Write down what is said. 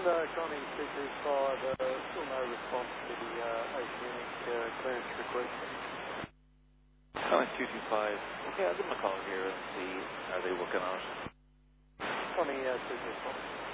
No, Connie 225, still no response to the oceanic clearance request. Connie 225, okay, I'll give them a call here and see how they working out. Connie 225.